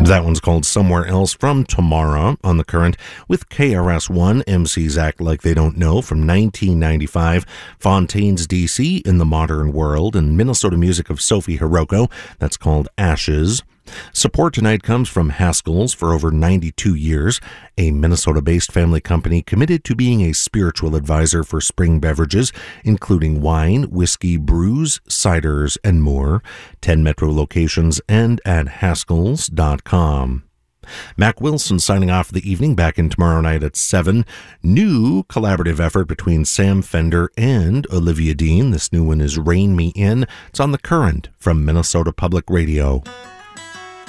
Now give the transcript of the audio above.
That one's called Somewhere Else from Tomorrow on the Current with KRS-One, MCs Act Like They Don't Know from 1995, Fontaine's DC in the Modern World, and Minnesota music of Sophie Hiroko. That's called Ashes. Support tonight comes from Haskell's for over 92 years, a Minnesota-based family company committed to being a spiritual advisor for spring beverages, including wine, whiskey, brews, ciders, and more. 10 Metro locations and at Haskells.com. Mac Wilson signing off the evening, back in tomorrow night at 7. New collaborative effort between Sam Fender and Olivia Dean. This new one is Rein Me In. It's on the Current from Minnesota Public Radio.